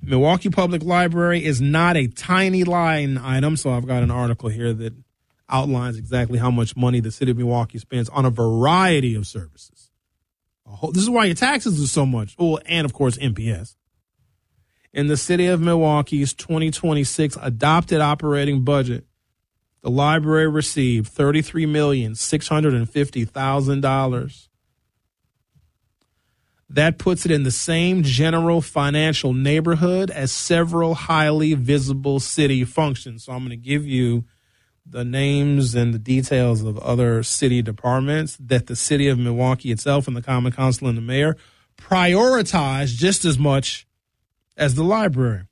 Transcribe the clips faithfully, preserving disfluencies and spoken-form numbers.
Milwaukee Public Library is not a tiny line item, so I've got an article here that outlines exactly how much money the city of Milwaukee spends on a variety of services. A whole, this is why your taxes are so much. Well, and, of course, M P S. In the city of Milwaukee's twenty twenty-six adopted operating budget, the library received thirty-three million six hundred fifty thousand dollars. That puts it in the same general financial neighborhood as several highly visible city functions. So I'm going to give you the names and the details of other city departments that the city of Milwaukee itself and the Common Council and the mayor prioritize just as much as the library.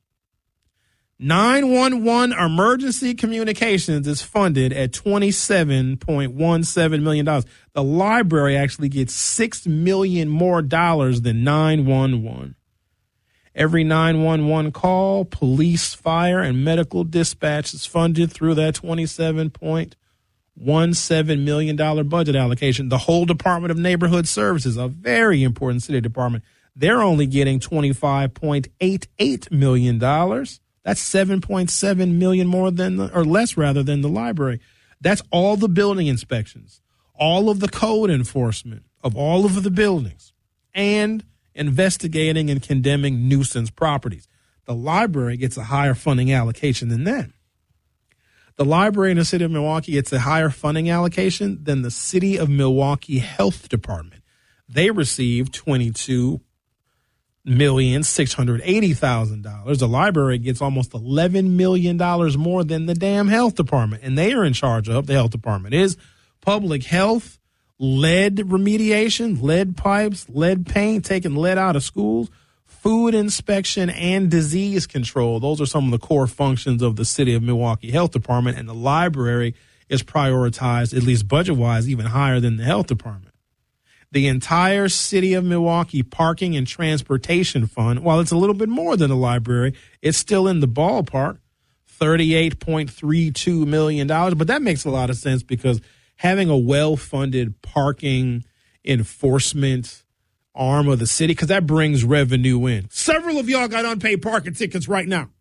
nine one one emergency communications is funded at twenty-seven point one seven million dollars. The library actually gets six million dollars more dollars than nine one one. Every nine one one call, police, fire, and medical dispatch is funded through that twenty-seven point one seven million dollars budget allocation. The whole Department of Neighborhood Services, a very important city department, they're only getting twenty-five point eight eight million dollars. That's seven point seven million dollars more than, the, or less rather, than the library. That's all the building inspections, all of the code enforcement of all of the buildings, and investigating and condemning nuisance properties. The library gets a higher funding allocation than that. The library in the city of Milwaukee gets a higher funding allocation than the city of Milwaukee Health Department. They receive twenty-two million six hundred eighty thousand dollars. The library gets almost eleven million dollars more than the damn health department, and they are in charge of, the health department is public health, lead remediation, lead pipes, lead paint, taking lead out of schools, food inspection, and disease control. Those are some of the core functions of the city of Milwaukee Health Department, and the library is prioritized, at least budget-wise, even higher than the health department. The entire city of Milwaukee parking and transportation fund, while it's a little bit more than the library, it's still in the ballpark, thirty-eight point three two million dollars. But that makes a lot of sense because having a well-funded parking enforcement arm of the city, because that brings revenue in. Several of y'all got unpaid parking tickets right now.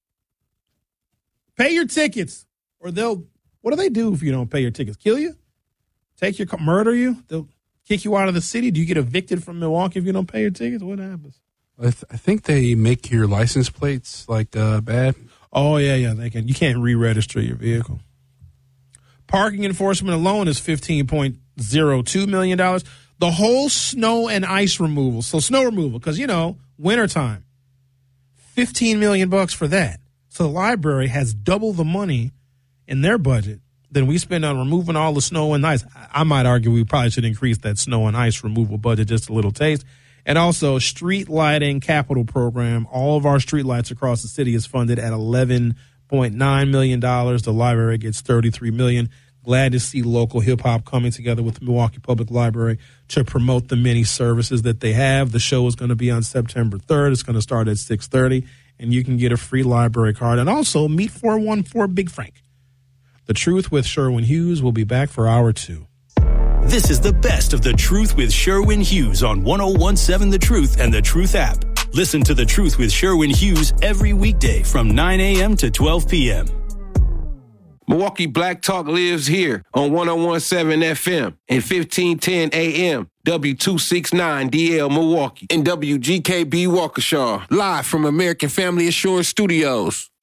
Pay your tickets, or they'll, what do they do if you don't pay your tickets? Kill you? Take your car, murder you? They'll kick you out of the city? Do you get evicted from Milwaukee if you don't pay your tickets? What happens? I, th- I think they make your license plates like uh, bad. Oh, yeah, yeah. They can. You can't re-register your vehicle. Parking enforcement alone is fifteen point oh two million dollars. The whole snow and ice removal. So snow removal, because, you know, wintertime, fifteen million dollars bucks for that. So the library has double the money in their budget than we spend on removing all the snow and ice. I might argue we probably should increase that snow and ice removal budget just a little taste. And also, street lighting capital program. All of our street lights across the city is funded at eleven point nine million dollars. The library gets thirty-three million dollars. Glad to see local hip-hop coming together with the Milwaukee Public Library to promote the many services that they have. The show is going to be on September third. It's going to start at six thirty, and you can get a free library card. And also, meet four one four Big Frank. The Truth with Sherwin Hughes will be back for hour two. This is the best of The Truth with Sherwin Hughes on one oh one seven The Truth and The Truth app. Listen to The Truth with Sherwin Hughes every weekday from nine a.m. to twelve p.m. Milwaukee Black Talk lives here on one oh one seven F M and fifteen ten A M. W two sixty-nine D L Milwaukee and W G K B Waukesha, live from American Family Assurance Studios.